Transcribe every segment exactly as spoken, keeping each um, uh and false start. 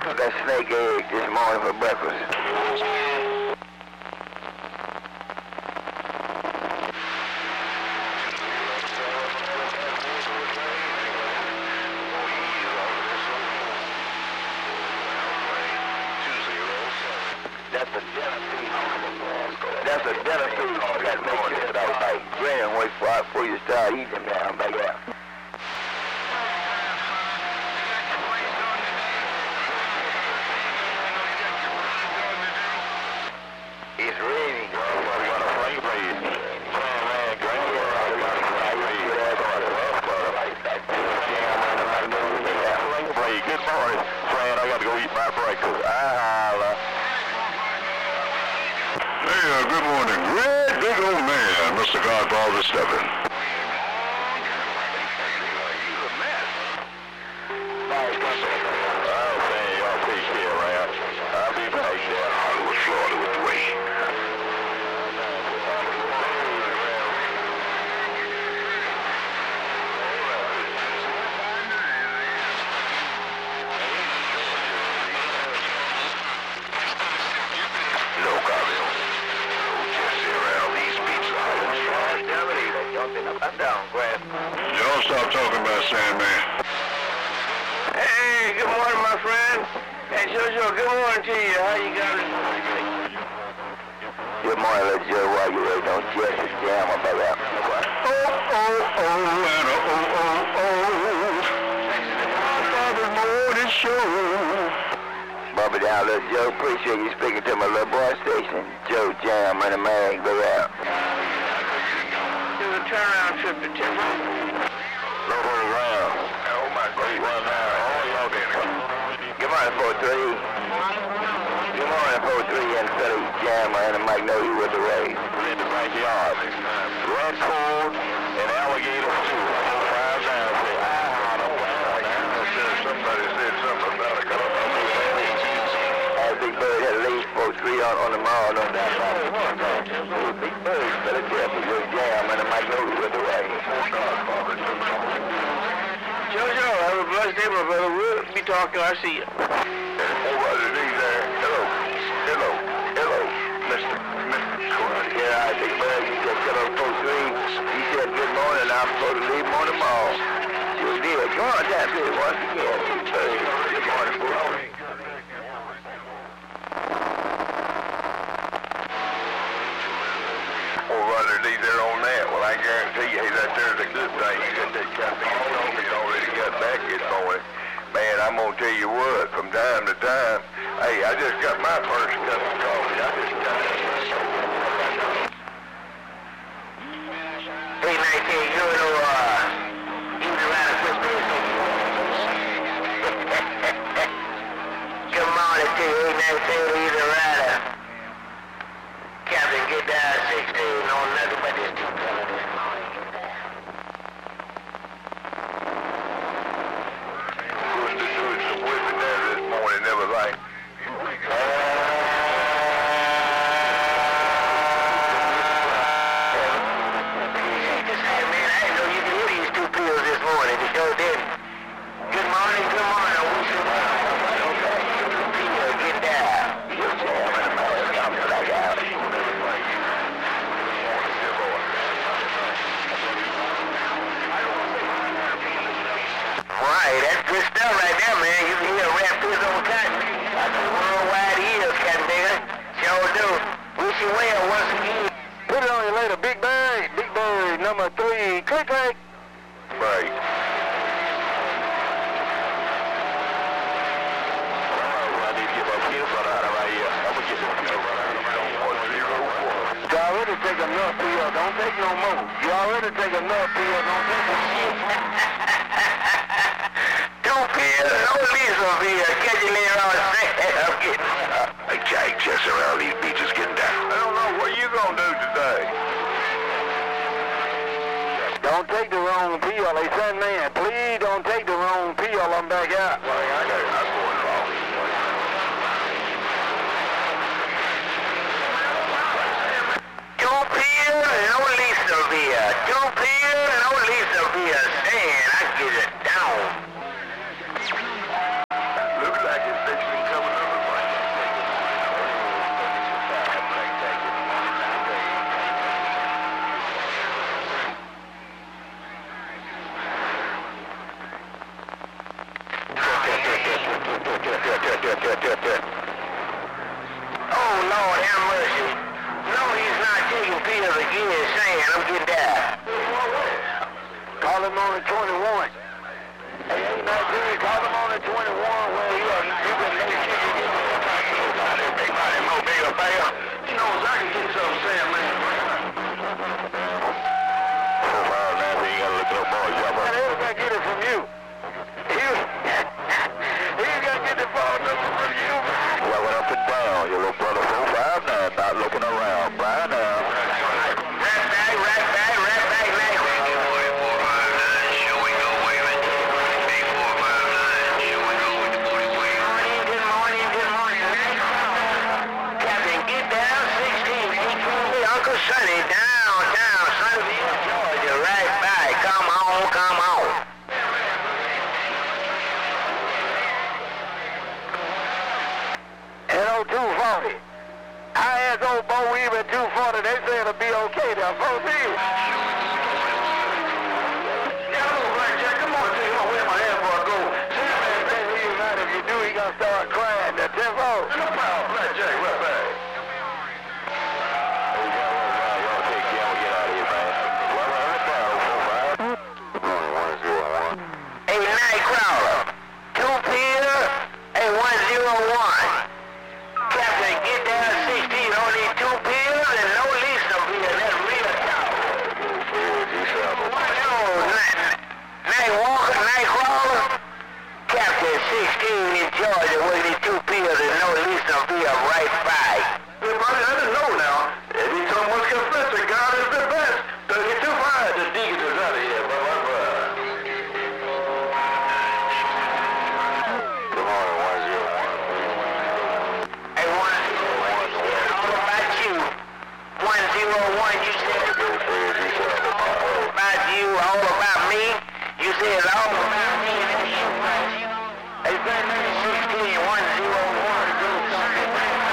Got snake egg this morning for breakfast. That's a dinner feed. That's a dinner feed. That makes you start like grinning way far before you start eating them down back out. It's raining. We're gonna play rain. Good morning, friend. I got to go eat my breakfast. I Hey, uh, good morning. Red big old man, Mister Godfather Stebbin. I'll say y'all take care, man. I'll be back there. Hollywood, Florida with the rain. No comment. Just around these beats of Hollywood. Jumping up and down, Grant. Y'all stop talking about Sandman. Hey, good morning, my friend. Hey, Jojo, good morning to you. How you got it? Good morning, little Joe. While you waiting on Jesse Jam about that. Oh, oh, oh, and a oh, oh, oh. Father's morning show. Bubba down, little Joe. Appreciate you speaking to my little boy station. Joe Jam and the man, go out. Do a turnaround trip to Timber. No way around. Oh, my great one now. Oh, y'all did it. Good morning, four three. Good morning, four three, and Philly Jammer and the Mike know you with the race. We're in the backyard. Red Ford and Alligator Stewart. Five down. Say, ah, no, wow, now. Somebody said something about a couple of As Big Bird had at least four three on, on the mall, no doubt about it. Big Bird, better careful, your Jam and the Mike know you with the race. Jojo, have a blessed day, my brother. We'll be talking. I see you. Oh, Roger D there. Hello. Hello. Hello. Mister Mister Karate. Yeah, I think, Bird, you said hello, four three. He said good morning, I'm supposed to leave him on the mall. Sure did. Come on, tap it once again. Good morning, four three. Oh, Roger D there on that. Well, I guarantee you, hey, that there's a good thing. You got that caffeine on me. Already got back this morning. Man, I'm going to tell you what, from time to time, hey, I just got my first cup of coffee. I just got it. Hey, nineteen, you know, uh, he's around a Christmas. Good morning to you, hey, nineteen, he's a rider. Captain, get down sixteen on nothing but this two color this morning. Going to do some whipping there this morning, everything. Number three, click, click. Right. You already take enough pill, don't take no more. You already take enough pill, don't take no shit. Two pills, no Lisa pill. Catch you later on, I'm getting up. Hey, Jake, just around these beaches getting down. I don't know what you gonna do today. Don't take the wrong pill. They said, man, please don't take the wrong pill. I'm back out. Well, I got it. I'm going wrong. Two pills, no Lisa pill. Two pills, no Lisa pill. Saying I get it down. Looks like it's fixing Oh, Lord, have mercy. No, he's not taking pills again, saying I'm getting that. Call him on the twenty-one. Hey, ain't no good. Call him on the twenty-one where he is. You can make sure you get the big body, more bigger, bigger. He knows I can get something, Sam, man. So far now, he ain't got to look up more, y'all. Man, he's gonna get it from you. He, he's gonna get the phone number from you. Well, up and down, your little brother four five nine, not looking around. Brian now. Right back, right back, right back, right back. four five nine, showing no waving. eight four five nine, showing no with the forty wave. Good morning, good morning, good morning. Captain, get down, sixteen, eight Uncle Sonny, down, down, Sunnyville, Georgia, right back. Come on, come on. Hello, two forty. I asked old Bo Weave at two forty, they say it'll be okay there. four B. Yeah, hello, Blackjack. Come on, take my way my hand before I go. See that man pay me tonight. If you do, he gonna start crying. The tempo. No problem, Blackjack, right back. Hey, Nightcrawler. Two Peter. Hey, one zero one. Captain, get down sixteen. Only two pills and no Lisa pill. That's real talk. No, Night Walker, Nightcrawler. Captain, sixteen in Georgia. Only two pills and no Lisa pill. Right by. Hey, buddy, I didn't know now. If he's so much confessor, God is the best. thirty-two five, the deacon is out of here. Bye bye bye. Good morning, one zero one. Hey, one zero one, you said all about you. one zero one, you said all about you, all about me. You said all about me and then you about you. Hey, sixteen, one zero one, do something.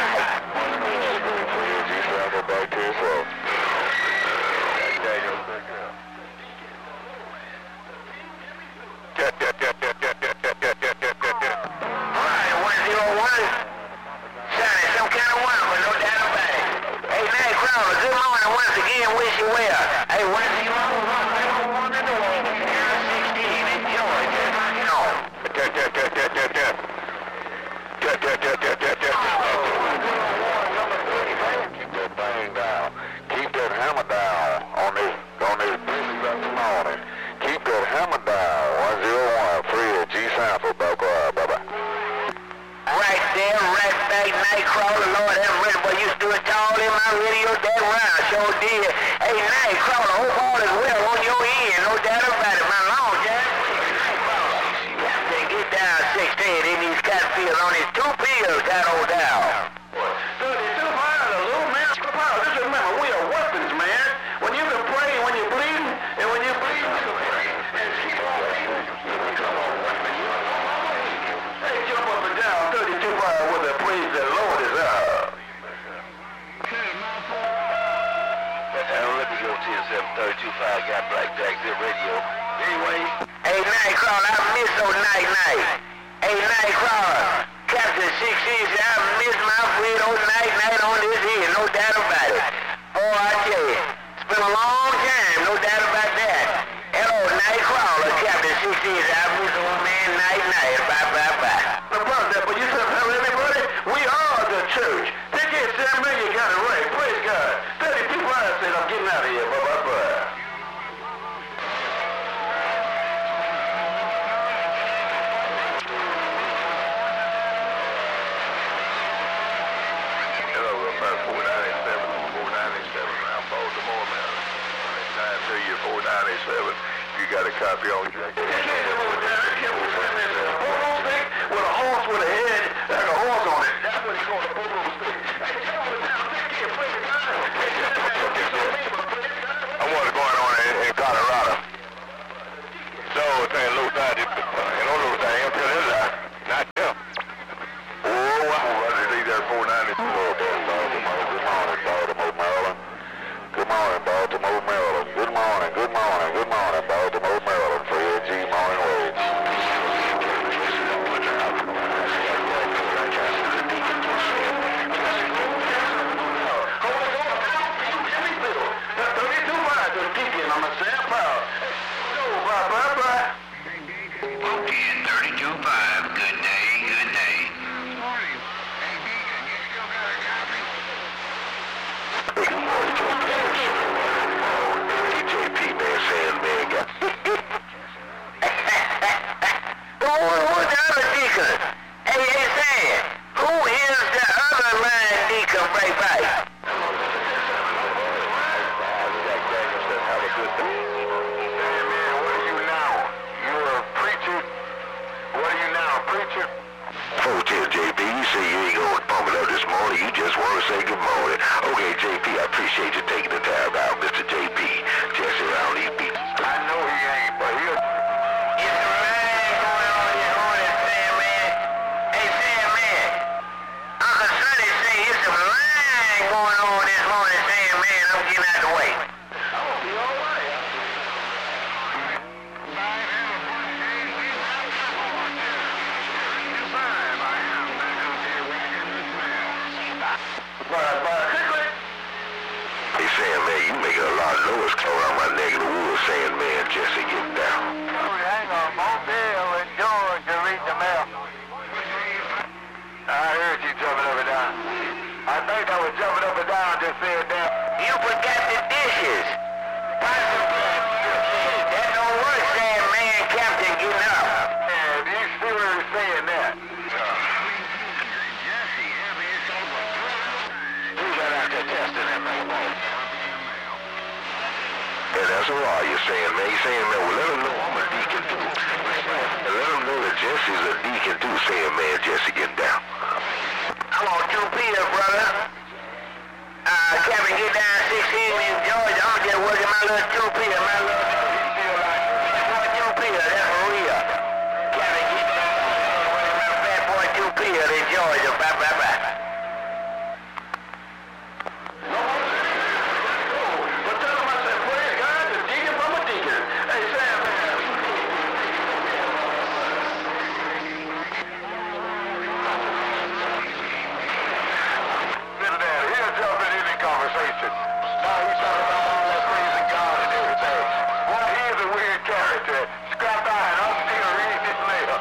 Back to yourself. Alright, one zero one. Sounded some kind of one, but no doubt about it. Hey, Nightcrawler, good morning once again. Wish you well. Hey, one zero one in the way. sixteen in Georgia. You know. Keep that thing down. Keep that hammer down on this, on this business up this morning. Keep that hammer down. one zero one, Fred, G Sample, back up, bye-bye. Right there, right back, Nightcrawler. Lord have mercy, boy, you stood tall in my radio that round. Sure did. Hey, Nightcrawler, hope all is well on your end. No doubt about it, my long Jack. Captain, get down sixteen. He needs cat pills on his two pills, that old down. thirty-two five, a little man. Just remember, we are weapons, man. When you can pray, when you're bleeding, and when you're bleeding, you can pray. And keep on hey, jump up and down, thirty-two five, with the praise the Lord is up. Let me go ten seven thirty-two five, got Blackjack, good radio. Anyway. Hey, Nightcrawler, I miss old Night Night. Hey, Nightcrawler, Captain sixteen said I miss my friend old Night Night on this here, no doubt about it. Boy, I tell you, it's been a long time, no doubt about that. Hello, Nightcrawler, Captain sixteen said I miss old man Night Night. Bye, bye, bye. No problem, that, but you said, hello, everybody, we are the church. They can't say, man, you got it right. Praise God. thirty-two five said, I'm getting out of here. Bye-bye-bye. Hello, about four ninety-seven, four ninety-seven around Baltimore, man. nine to you, four ninety-seven. You got a copy on Jack? With a horse with a head, like a horse on it. That's what he called a polo stick. I want to go on in, in Colorado. So, saying low side, you know, low side, ain't tell his lie. Not him. Oh, I'm going to leave there four ninety. Good morning, Baltimore, Maryland. Good morning, Baltimore, Maryland. Good morning, good morning, good morning, Baltimore, Maryland. Fred G. Morning Wage. want to say good morning. Okay, J P, I appreciate you taking the time out, Mister J P. Jesse around these beats. I know he ain't, but he'll... It's a man going on this morning, Sam, man. Hey, Sam, man. Uncle Sonny say it's a man going on this morning, Sam, man. I'm getting out of the way. Oh, you all right? Hey, Sam, man, you making a lot of noise around my neck of the woods saying, man, Jesse, get down. Oh, hang on. Mobile and George to read the mail. I heard you jumping up and down. I think I was jumping up and down just saying that. You forgot the dishes. That don't work, Sam, man. Captain getting up. Yeah, do you see where he's saying that? Who got out there testing that man? Yeah, that's a lie you're saying, man. You're saying, man, well, let him know I'm a deacon, too. And let him know that Jesse's a deacon, too, saying, man, Jesse, get down. I'm on two Peter, brother. Uh, Captain, get down sixteen in Georgia. I'm just working my little two Peter, my little fat boy two Peter, that's for real. Captain, get down working my fat boy two Peter in Georgia. Bye, bye, bye. But tell him I said, praise God, the deacon from a deacon. Hey, Sam, man. Little Daddy, he'll jump in any conversation. Now he's talking about all that praising God and everything. Boy, he is a weird character. Scrap by and I'm still reading his mail.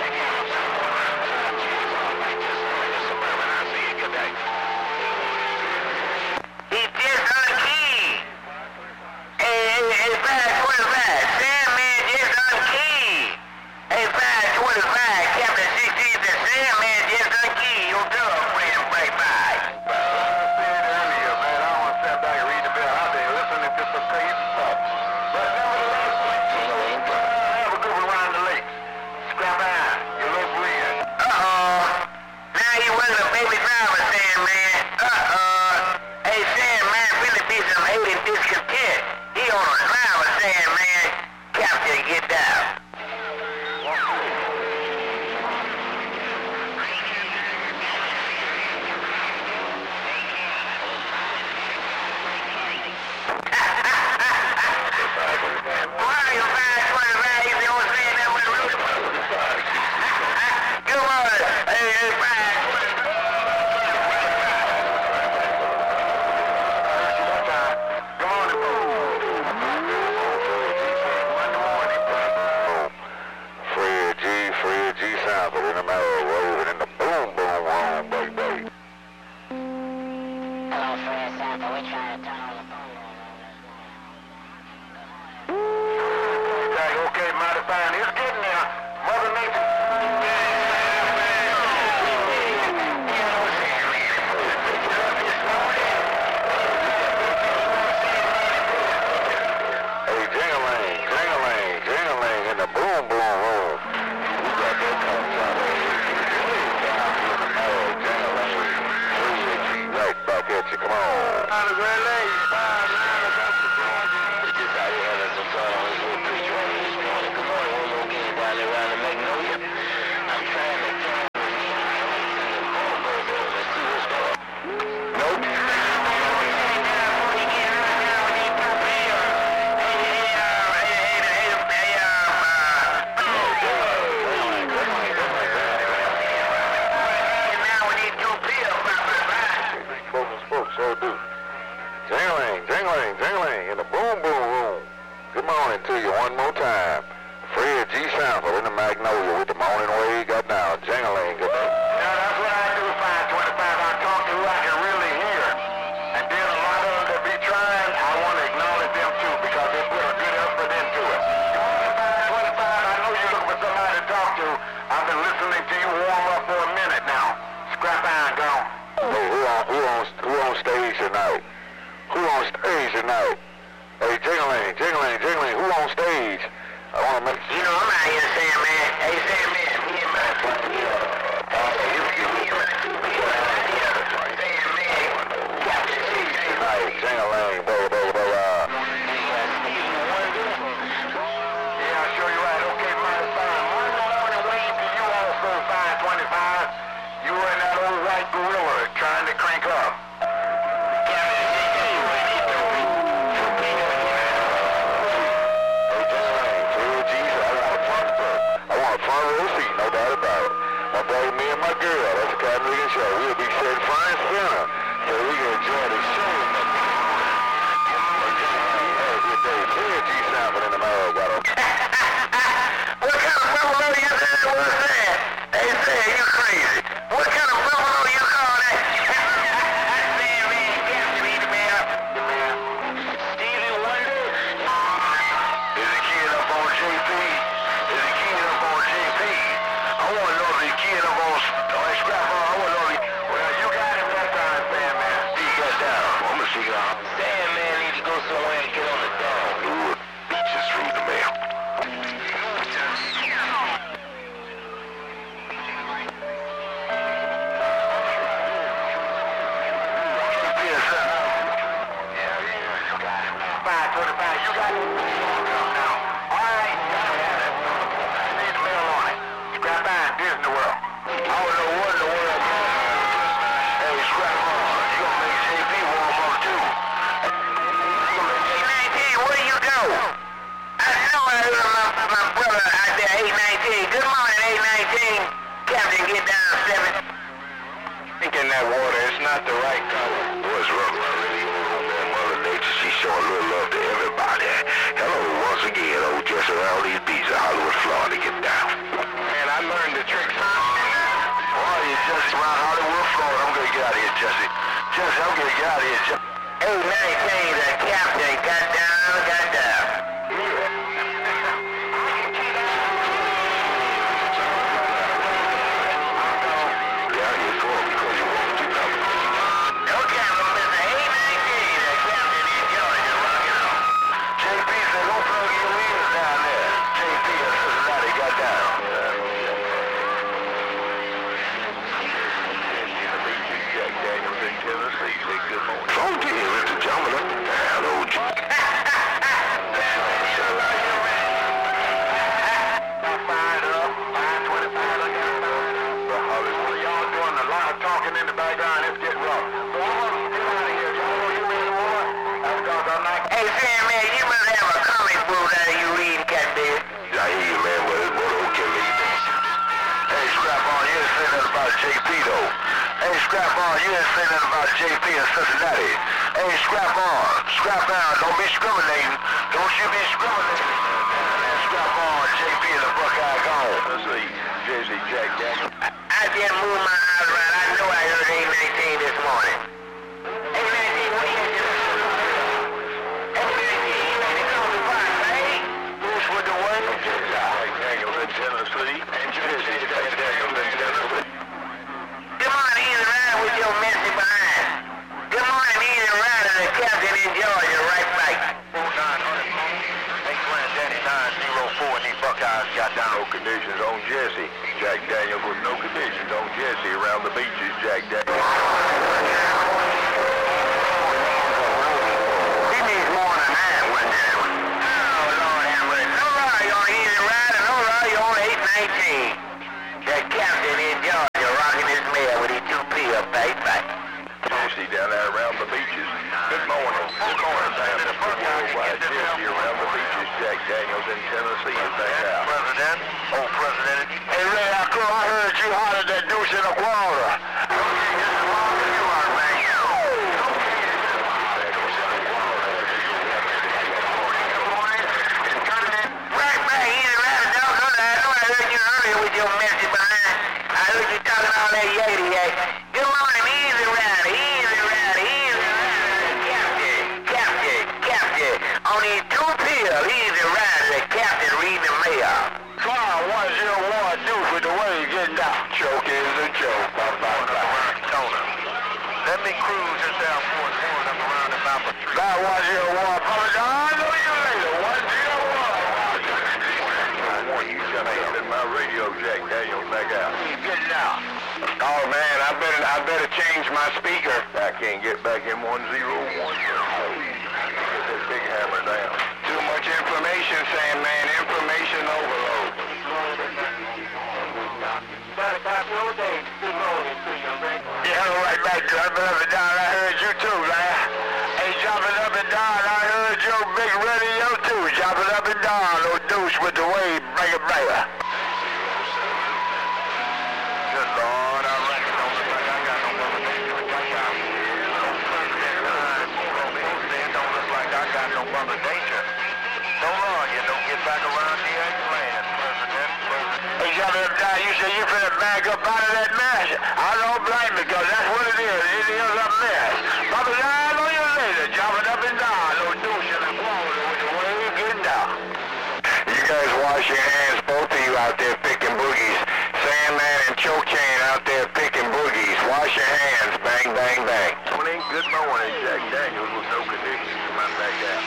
He just unkeyed. Hey, hey, hey, five twenty-five. Sam, man, just unkeyed. Hey, five twenty-five. Captain sixteen said, Sam, man, just unkeyed. Your girlfriend break by. I said earlier, man, I don't want to sit back and read the bill. I've been listening to some crazy stuff. But nevertheless, have a good one around the lakes. Scrap out. You look weird. Uh-oh. Now you wasn't a baby driver, Sam, man. Uh-oh. Hey, Sam, man, really be some hate and discontent. He on a driver, Sam, man. Captain, get down. Why you five twenty-five? You don't say that with Rudy. Come on. Hey, hey, five Come on, Fred G, Fred G Sanford in the middle, rolling in the boom, boom, boom, baby. Hello, Fred Sanford. We're trying to turn on the phone. Okay, okay, mighty fine. It's getting there. Mother Nature. Hey, jingling, jingling, jingling in the boom, boom, room. We got that coming out of jingling, right back at you. Come on. Out of Great Lakes, five, nine, Augusta, Georgia. Just out here having some fun on this little preach run this morning. Good morning, one more game down there around the Magnolia. I'm trying to turn the phone over. Let's see what's going on. Nope. So do. Jingling, jingling, jingling in the boom, boom room. Good morning to you one more time. Fred G Sanford in the Magnolia with the morning wave got down. Jingling. Good day. Now that's what I do, five twenty-five. I talk to who I can really hear. And then a lot of them that be trying, I want to acknowledge them too because they put a good effort into it. five twenty-five, I know you're looking for somebody to talk to. I've been listening to you warm up for a minute now. Scrap iron gone. Hey, who on, who on, who on stage tonight? Who on stage tonight? Hey, jingling, jingling, jingling. Who on stage? I want to make. You know, I'm out here saying, man, hey, Sam, man, me and my, uh, you, you, me and my, me and my, yeah, saying, man, my girl. That's the kind of nigga show. We'll be sitting front and center, so we can enjoy the show. Have a good day. Clear G Sample in the mail, got him. What kind of buffalo you said that was that? They said you crazy. What kind of buffalo you call that? I said, man, Captain, read the mail. The mail. Stevie Wonder. Is the kid up on J P? Is the kid up on J P? I want to know if the kid up on on Scrap on. I want to know if he, well, you got him that time, man, man. He got down. I'm going to see you out. Sandman needs to go somewhere and get on the dog. Ooh, just read the mail. five twenty-five, you got it? Now, all right, I need the mail on it. Scrap Iron, Disney World. I don't know what in the world. Hey, Scrap on. You gonna make J P warm up too. eight nineteen, where you go? I know I heard my, my brother out there, eight nineteen. Good morning, eight nineteen. Captain, get down, seven. Thinking that water, it's not the right color. What's wrong? Mother Nature, she's showing a little love to everybody. Hello, once again, old Jesse around these beaches of Hollywood, Florida, get down. Man, I learned the tricks. Oh, you Jesse around Hollywood, Florida. I'm gonna get out of here, Jesse. Jesse, I'm gonna get out of here, Jesse. eight nineteen, the captain got down, got down. Down here for me because you want to come. No captain, Mister eight nineteen, the captain in Georgia, rocking on. J P said, don't plug your ears down there. J P and Cincinnati got down. Jack Daniels in Tennessee. Say good morning. Phone to you, Mister Gentleman. Hello, Jack. Fired up, five twenty-five, I got fired. Y'all doing a lot of talking in the background. It's getting rough. So I want to get out of here. Y'all want to get ready to war? That's because I'm not... Hey, Sam, man, you must have a comic book that you reading, Captain. I hear you, man, but it won't kill me. Hey, Scrap on, you didn't say nothing about J P, though. Hey, Scrap on, you didn't say nothing about J P in Cincinnati. Hey, Scrap on, Scrap on, don't be discriminating. Don't you be discriminating. Scrap on, J P and the Buckeye gone. Let's see, Jesse, Jack Daniels. I, I just moved my eyes around. I know I heard eight nineteen this morning. eight nineteen, what are you doing? eight nineteen, you ain't coming to park, right? Bush with the way. Jack Daniels in Tennessee. And Jesse, Jack Daniels in Tennessee. Good morning, Easy Rider with your messy behind. Good morning, Easy Rider, the captain in Georgia, right back. nine hundred. eight grand Danny nine zero four, and these Buckeyes got down. No conditions on Jesse. Jack Daniels with no conditions on Jesse around the beaches. Jack Daniels. He needs more than that, wasn't it? Oh, Lord have mercy. No Rory on Easy Rider, no Rory on eight nineteen. The captain in Georgia rocking his mail with his two P up right back. Jesse down there around the beaches. Good morning. Good morning, man. It's worldwide Jesse around the beaches. Jack Daniels in Tennessee is back out. President? Oh, President. Hey, Ray, I heard you hollered that douche in the water. Right back, Easy Rider, dog. I know I heard you earlier with your messy behind. I heard you talking all that yady yak. Good morning, Easy Rider, Easy Rider, Easy Rider, Captain, Captain, Captain. On these two pills, Easy Rider, the captain reading the mail. Car one zero one, douche with the way you getting down. Choke is a joke. Bye, bye, bye. Let me cruise this down Fort Horn up around the mouth of three. Car one zero one, apologize. I'll know you later. one zero one. I want you to have in my radio, Jack Daniels, back out. Get down. Oh, man, I better, I better change my speaker. I can't get back in one zero one. Get that big hammer down. Too much information, Sam, man. Information overload. Yeah, all right back, jumping up and down. I heard you too, man. Hey, jumping up and down. I heard your big radio too. Jumping up and down. Old douche with the wave. Bring it back. Good Lord. said you finna back up out of that mess. I don't blame you, because that's what it is. It is a mess. Bobby Line on your later, jumping up and down, no douche in the water with the way you're getting down. You guys wash your hands, both of you out there picking boogies. Sandman and Choke Chain out there picking boogies. Wash your hands. Bang, bang, bang. Morning, good morning. Jack Daniels with no conditions. Come on back down.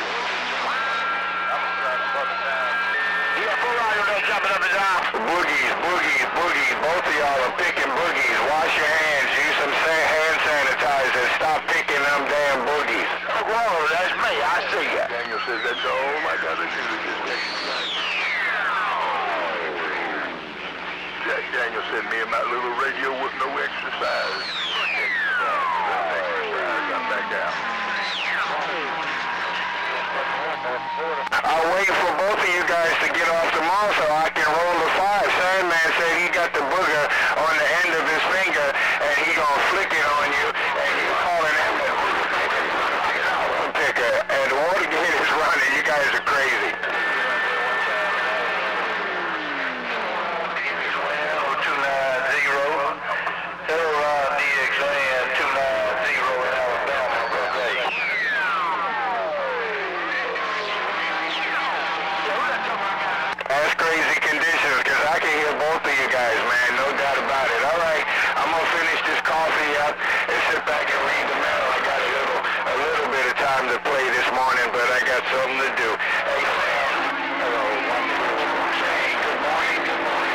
Yeah, pull out of there, jumping up and down. Boogies, boogies, boogies. Both of y'all are picking boogies. Wash your hands. Use some sa- hand sanitizer. Stop picking them damn boogies. Oh, whoa, that's me. I see ya. Daniel says that's all I got to do is just take Jack Daniel said me and my little radio with no exercise. I'm back down. I'll wait for both of you guys to get off the mall so I can roll the five. Sandman said he got the booger on the end of his finger and he gonna flick it on you and he's calling him the picker. And Watergate is running. You guys are crazy. two nine zero. Hello, Ron D X A N two nine zero in Alabama. Okay. That's crazy conditions because I can hear both of you guys, man. No doubt about it. All right, I'm gonna finish this coffee up and sit back and read the mail. I got a little, a little bit of time to play this morning, but I got something to do. Hey, Sam. Hello. Hey, good morning. Good morning.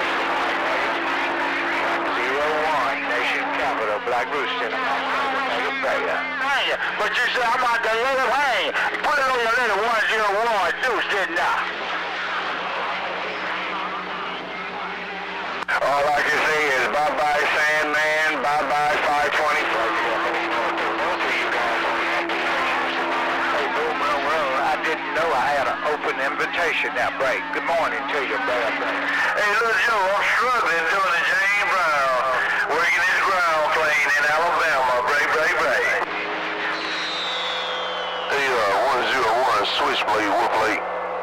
Zero one, Nation Capital, Black Rooster. But you said I'm out there, let it hang. Put it on your little one zero one, deuce, didn't I? All I can say is bye-bye Sandman, bye-bye five twenty-four. Hey, boom, boom, boom. I didn't know I had an open invitation now, break. Good morning to you, brother. Hey, little Joe, I'm struggling doing the James Brown, working his ground plane in Alabama. Bray, bray, bray. Hey, uh, one zero one, Switchblade, Whoop-Late.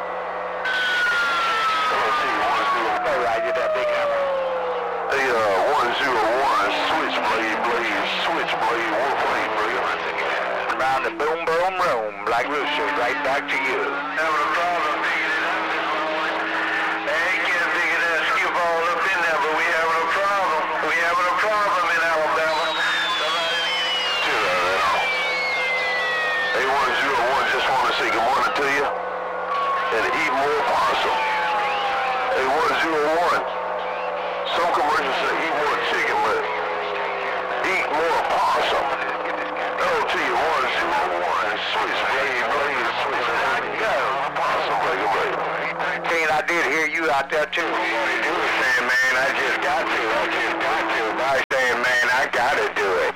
All right, you're that big hammer. Hey, uh, one zero one, Switchblade, Blade, Switchblade, Whoop-Late, bro. Around the boom, boom, room, Black Rooster, right back to you. Having a problem figuring it out this morning. Hey, can't figure that skip all up in there, but we having a problem. We having a problem in Alabama. Hey, one zero one, just want to say good morning to you and eat more possum. Hey, one zero one, some commercials say eat more chicken, but eat more possum. Hello to you, one zero one, Swiss, blade, blade, Swiss, I go, possum, blade, blade. Kane, I did hear you out there too. What you do it, Sandman, I just got to, I just got to. By Sandman, I gotta do it.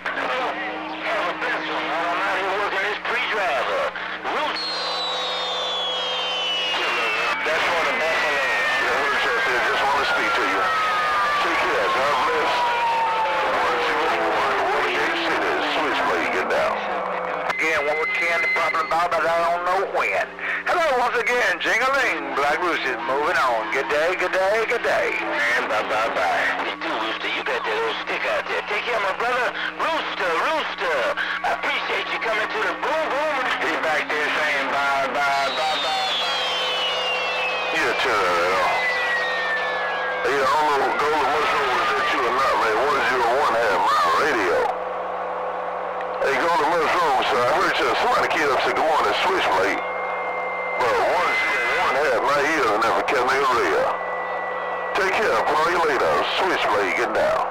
That's for the Buffalo. Yeah, who just said, just want to speak to you. Take care, God bless. one zero one, Watergate City, Switchblade, get down. Again, one more ten, the problem about, but I don't know when. Hello once again, Jingling, Black Rooster, moving on. Good day, good day, good day. And bye-bye-bye. You do, Rooster. You got that old stick out there. Take care, my brother. Rooster, Rooster. I appreciate you coming to the boom boom. He back there saying bye-bye-bye-bye. Yeah, chill out at all. Hey, I don't know, Golden Mushroom, was that you or not, man? one zero one had my radio. Hey, Golden Mushroom, so I heard you, somebody kid up said, good morning, Switchblade. But one zero one had my ears and never kept me a radio. Take care, I'll call you later. Switchblade, get down.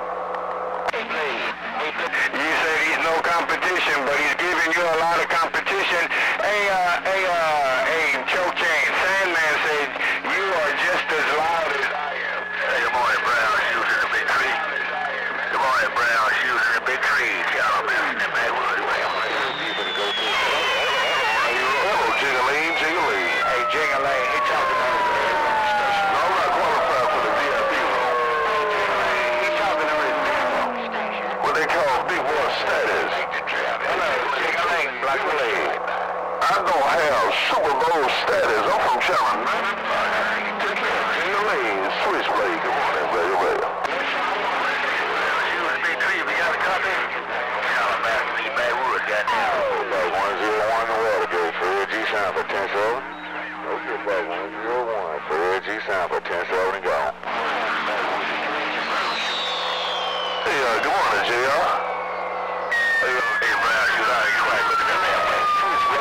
You said he's no competition, but he's giving you a lot of competition. Hey, uh, hey, uh, hey, Choke Chain, Sandman said you are just as loud as I am. Hey, good morning, Brown shoes in the big tree. Good morning, Brown shoes in the big tree. Alabama, in the backwoods. Hello, Jingling, Jingling. Hey, Jingling, he talking about the station. No, I'm not qualified for the V I P role. He talking about his station. What they call big boy status. Hello, Jingling, Black Rooster. I don't have Super Bowl status. I'm from Channel nine. Jingling, Switchblade, good morning, baby, baby. good morning, J R. Hey, hey, Brown, you know, you right looking at me. I'm like,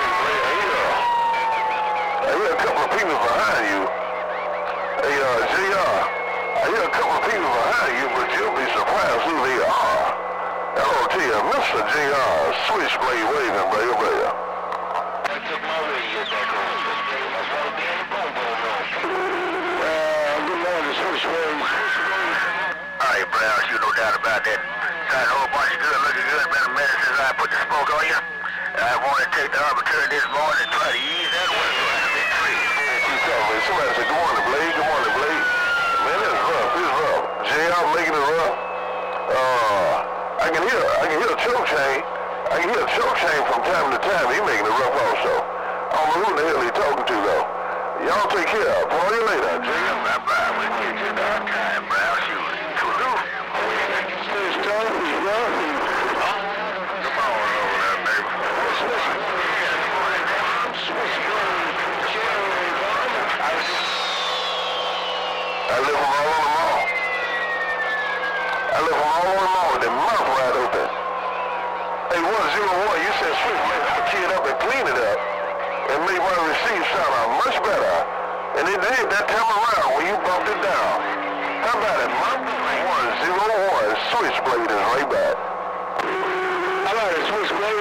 I hear a couple of people behind you. Hey, uh, J R, I hear a couple of people behind you, but you'll be surprised who they are. Hello to you, Mister J R, Switchblade waving, baby, baby. I took my radio back on Switchblade. That's why I'll be in the boom boom room. Uh, good morning, Switchblade. All right, Brown, you no doubt about that. Got a whole bunch of good looking good. Been a minute since I put the smoke on you. I want to take the opportunity this morning and try to ease that way so I can be free. You tell me, somebody said, good morning, Blade, good morning, Blade. Man, it's rough, it's rough. J R making it rough. Uh, I can hear, I can hear a choke chain. I can hear a choke chain from time to time. He making it rough also. I don't know who the hell he talking to, though. Y'all take care. Call you later. J R, bye-bye. We'll get you that time, Brown. Shoot. Toodaloo. This time is rough. Come on over there, baby. I live from all on the mall. I live from all on the mall with their mouth wide open. Hey, one zero one, you said Swift made I key it up and clean it up and make my receipt sound out much better. And it did that time around when you bumped it down. How about it, Mike? one zero one, Switchblade is right back. How about it, Switchblade?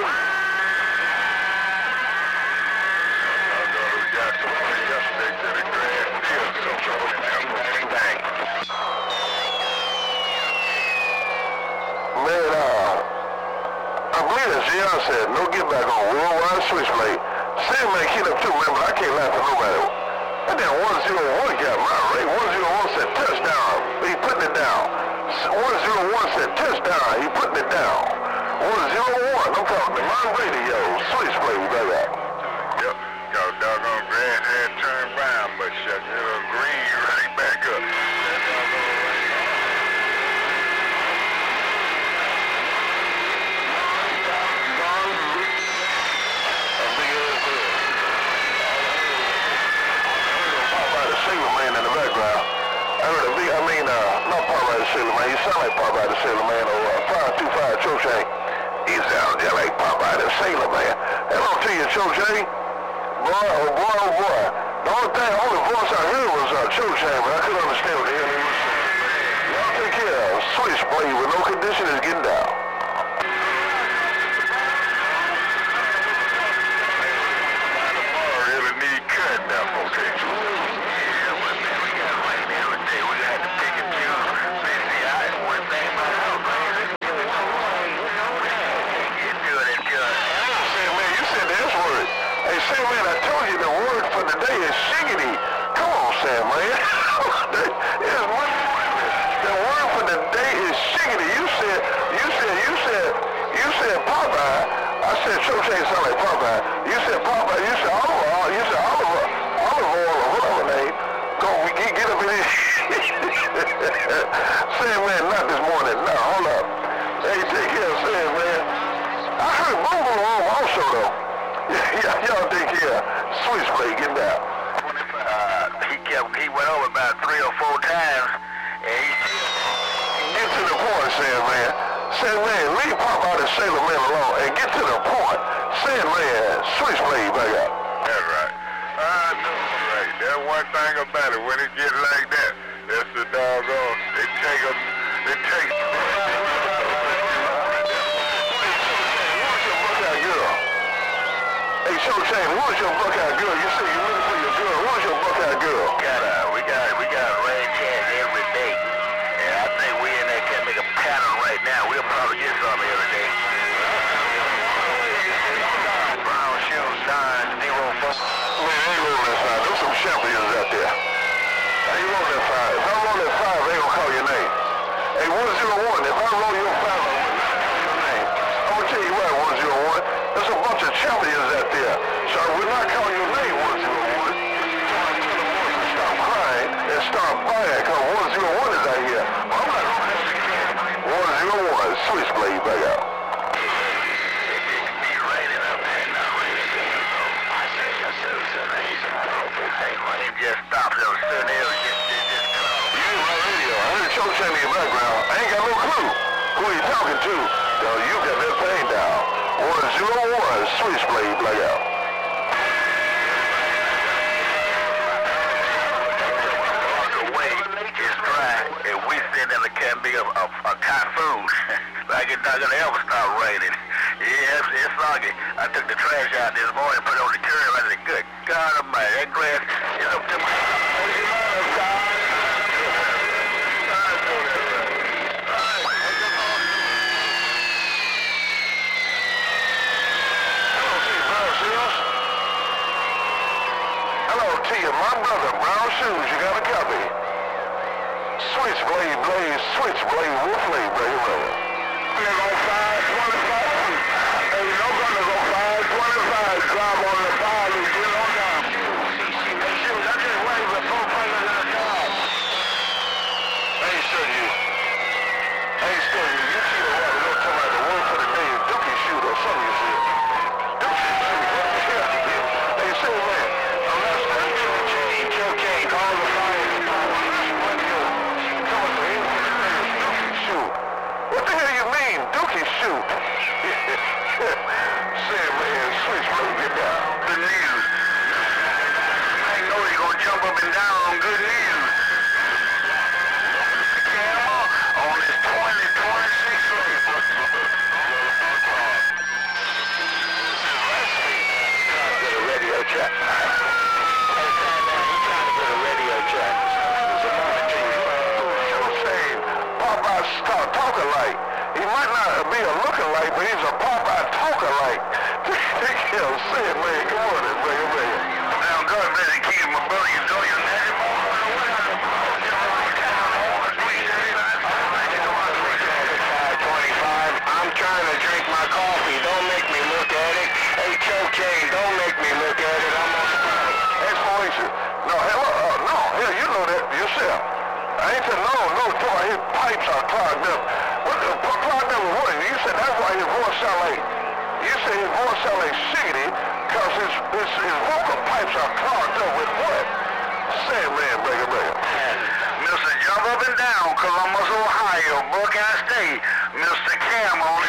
Man, uh, I believe as J R said, no get back on worldwide Switchblade. Sam may keep up too, man, but I can't laugh at nobody. That damn one zero one got my rate. one zero one said touchdown. He putting it down. one zero one said touchdown. He putting it down. one zero one, I'm talking to my radio. Switchblade, we got that. Yep, got a doggone grass had turned brown, but shut your green right back up. Sailor Man in the background. I heard a big, I mean, uh, not Popeye the Sailor Man. You sound like Popeye the Sailor Man or uh, five two five Cho Chang. He sounds just like Popeye the Sailor Man. Hello to you, Cho Chang. Boy, oh boy, oh boy. The only thing, the only voice I heard was uh, Cho Chang, but I couldn't understand what the hell he was saying. Y'all take care. Switchblade with no condition is getting down. Really need cut now, okay? Say, man, I told you the word for the day is shiggity. Come on, Sam, man. The word for the day is shiggity. You said, you said, you said, you said Popeye. I said Cho Chang sound like Popeye. You said Popeye. You said olive oil. You said olive, olive oil or whatever name. Go, we get, get up in here. Sam, man, not this morning. No, hold up. Hey, take care, Sam, man. I heard boom boom boom also though. Yeah, y'all think here, Switchblade, get down. Uh, he kept, he went over about three or four times, and he get to the point, Sam man. Sam man, leave Popeye the Sailor Man alone and get to the point. Sam man, Switchblade back up. That's right. I know, right. That one thing about it, when it get like that, that's the doggone. It take a, it takes. Hey, Cho Chang, who is your Buckeye girl? You say you're looking for your girl. Who is your Buckeye girl? We got a, we got, we got a red chat every day. And I think we in there can make a pattern right now. We'll probably get some every day. Brown shoes, nine, zero, four. Man, I ain't rolling that five. There's some champions out there. I ain't rolling that five. If I roll that five, they gonna call your name. Hey, one zero one, if I roll your five, I'm gonna call your name. I'm gonna tell you what, one zero one. There's a bunch of champions out there, so I would not call your name one zero one. So I tell them boys to stop crying and start buying, because one zero one is out here. I'm not one zero one, Switchblade back out. Just stop them, sir. They'll just, just, just come on. You ain't my radio. I heard Cho Chang in your background. I ain't got no clue who you talking talking to? No, you got that thing down. one zero one, Switchblade Blackout. The way is dry, and we said that it can't be a, a, a typhoon. Like it's not gonna ever stop raining. Yeah, it's, it's soggy. I took the trash out this morning, put it on the curb. I said, good God Almighty, that grass is up to my... Hello, Tia, my brother, Brown Shoes, you got a copy? Switchblade, Blaze, Switchblade, Wolfblade, baby, brother. Gonna go five twenty-five. Hey, no gonna go five twenty-five. Drive on the five and get on down. Hey, shoot, I just waved the four fingers in the car. I ain't studying you. I ain't studying you. You see the water, don't come out the word for the day, Dookie shoot or something you see. Dookie shoot, what the hell? Hey, say, man, I'm not studying you. Change, okay, call the fire. What the hell you mean, Dookie shoot? Say, man, Switchblade, get down. Good news. I ain't know you're gonna jump up and down on good news. The camera on this twenty twenty-six lane. Trying to get a radio check. Hey, man, you trying to get a radio check. I'm saying, Popeye start talking like. He might not be a looking like, but he's a Popeye talker like. Say it, man, come on, man, man, man. Now, God bless you, keep my brother. You know your name. I'm trying to drink my coffee. Don't make me look at it. Hey, Chocaine, don't make me look at it. I'm on strike. Exploration. No, hell, uh, no, hell, you know that yourself. I ain't said no, no, talking about his pipes are clogged up. What the, what clogged up with what? You said that's why his voice sound like, you said his voice sound like shiggity, because his, his, his vocal pipes are clogged up with what? Say it, man, breaker, breaker. Mister Jump Up and Down, Columbus, Ohio, Buckeye State. Mister Cam on